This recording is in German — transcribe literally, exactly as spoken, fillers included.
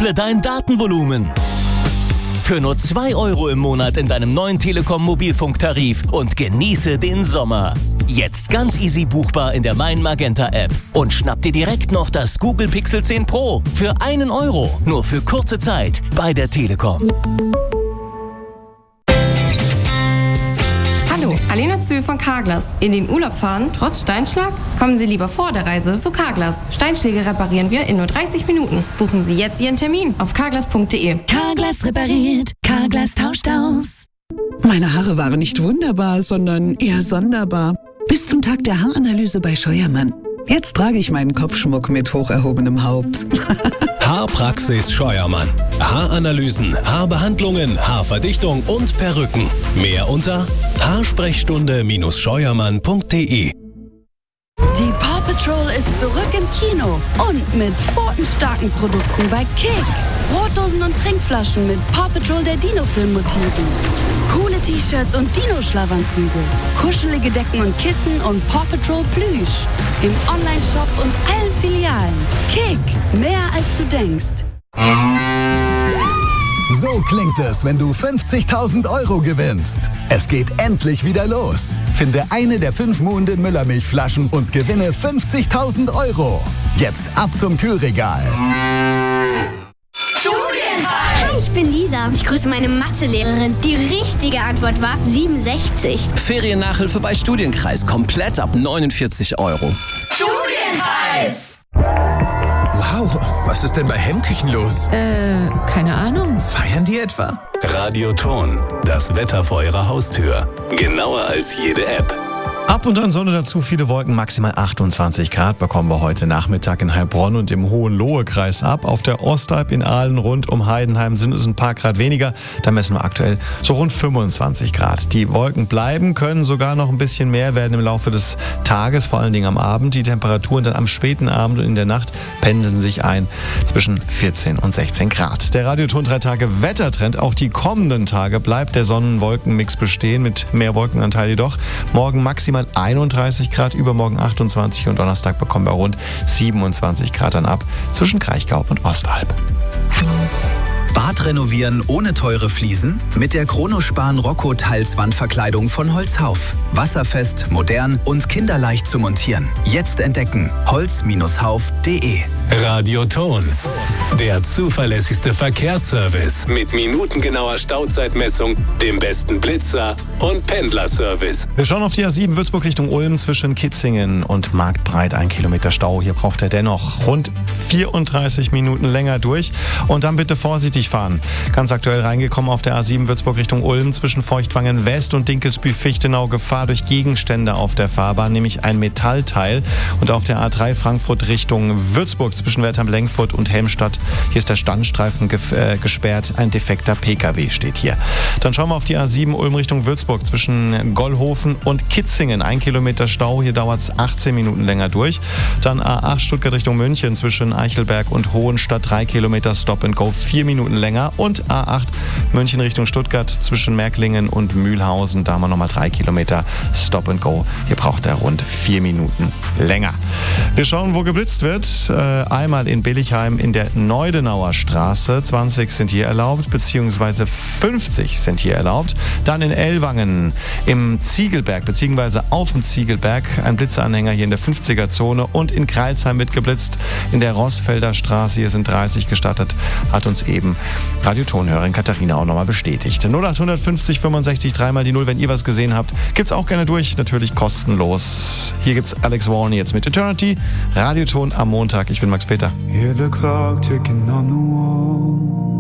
Verdopple dein Datenvolumen. Für nur zwei Euro im Monat in deinem neuen Telekom-Mobilfunktarif und genieße den Sommer. Jetzt ganz easy buchbar in der Mein Magenta App. Und schnapp dir direkt noch das Google Pixel zehn Pro für einen Euro. Nur für kurze Zeit bei der Telekom. Hallo, Alena Zühl von Carglass. In den Urlaub fahren, trotz Steinschlag? Kommen Sie lieber vor der Reise zu Carglass. Steinschläge reparieren wir in nur dreißig Minuten. Buchen Sie jetzt Ihren Termin auf carglass punkt de. Carglass repariert, Carglass tauscht aus. Meine Haare waren nicht wunderbar, sondern eher sonderbar. Bis zum Tag der Haaranalyse bei Scheuermann. Jetzt trage ich meinen Kopfschmuck mit hoch erhobenem Haupt. Haarpraxis Scheuermann. Haaranalysen, Haarbehandlungen, Haarverdichtung und Perücken. Mehr unter haarsprechstunde Scheuermann punkt de. Die Paw Patrol ist zurück im Kino und mit pfotenstarken Produkten bei Kick. Brotdosen und Trinkflaschen mit Paw Patrol der Dino-Film-Motiven. Coole T-Shirts und Dino-Schlafanzüge. Kuschelige Decken und Kissen und Paw Patrol Plüsch. Im Online-Shop und allen Filialen. Kick, mehr als du denkst. So klingt es, wenn du fünfzigtausend Euro gewinnst. Es geht endlich wieder los. Finde eine der fünf Muhnden Müllermilchflaschen und gewinne fünfzigtausend Euro. Jetzt ab zum Kühlregal. Hi, ich bin Lisa. Ich grüße meine Mathelehrerin. Die richtige Antwort war siebenundsechzig. Feriennachhilfe bei Studienkreis. Komplett ab neunundvierzig Euro. Studienkreis! Wow, was ist denn bei Hemmküchen los? Äh, keine Ahnung. Feiern die etwa? Radioton, das Wetter vor Ihrer Haustür. Genauer als jede App. Ab und an Sonne dazu, viele Wolken, maximal achtundzwanzig Grad bekommen wir heute Nachmittag in Heilbronn und im Hohenlohe-Kreis ab. Auf der Ostalb in Aalen rund um Heidenheim sind es ein paar Grad weniger. Da messen wir aktuell so rund fünfundzwanzig Grad. Die Wolken bleiben, können sogar noch ein bisschen mehr werden im Laufe des Tages, vor allen Dingen am Abend. Die Temperaturen dann am späten Abend und in der Nacht pendeln sich ein zwischen vierzehn und sechzehn Grad. Der Radioton drei Tage Wettertrend, auch die kommenden Tage bleibt der Sonnen-Wolken-Mix bestehen, mit mehr Wolkenanteil jedoch. Morgen maximal einunddreißig Grad, übermorgen achtundzwanzig und Donnerstag bekommen wir rund siebenundzwanzig Grad dann ab zwischen Kraichgau und Ostalb. Bad renovieren ohne teure Fliesen? Mit der Chronospan Rocco Teilswandverkleidung von Holzhauf. Wasserfest, modern und kinderleicht zu montieren. Jetzt entdecken. holz Hauf punkt de. Radioton, der zuverlässigste Verkehrsservice mit minutengenauer Stauzeitmessung, dem besten Blitzer und Pendlerservice. Wir schauen auf die A sieben Würzburg Richtung Ulm zwischen Kitzingen und Marktbreit. Ein Kilometer Stau. Hier braucht er dennoch rund vierunddreißig Minuten länger durch. Und dann bitte vorsichtig fahren. Ganz aktuell reingekommen auf der A sieben Würzburg Richtung Ulm zwischen Feuchtwangen West und Dinkelsbühl-Fichtenau. Gefahr durch Gegenstände auf der Fahrbahn, nämlich ein Metallteil. Und auf der A drei Frankfurt Richtung Würzburg zwischen Wertheim-Lenkfurt und Helmstadt. Hier ist der Standstreifen gef- äh, gesperrt. Ein defekter P K W steht hier. Dann schauen wir auf die A sieben Ulm Richtung Würzburg zwischen Gollhofen und Kitzingen. Ein Kilometer Stau. Hier dauert es achtzehn Minuten länger durch. Dann A acht Stuttgart Richtung München zwischen Eichelberg und Hohenstadt. Drei Kilometer Stop and Go. Vier Minuten länger. Und A acht München Richtung Stuttgart zwischen Märklingen und Mühlhausen. Da haben wir nochmal drei Kilometer Stop and Go. Hier braucht er rund vier Minuten länger. Wir schauen, wo geblitzt wird. Äh, einmal in Billigheim in der Neudenauer Straße. zwanzig sind hier erlaubt, beziehungsweise fünfzig sind hier erlaubt. Dann in Ellwangen im Ziegelberg, beziehungsweise auf dem Ziegelberg. Ein Blitzeanhänger hier in der fünfziger-Zone. Und in Kreilsheim wird geblitzt in der Rossfelder Straße. Hier sind dreißig gestattet. Hat uns eben Radiotonhörerin Katharina auch nochmal bestätigt. null acht fünfzig fünfundsechzig dreimal die Null, wenn ihr was gesehen habt. Gibt's auch gerne durch, natürlich kostenlos. Hier gibt's Alex Warney jetzt mit Eternity. Radioton am Montag. Ich bin Max Peter. Hear the clock ticking on the wall.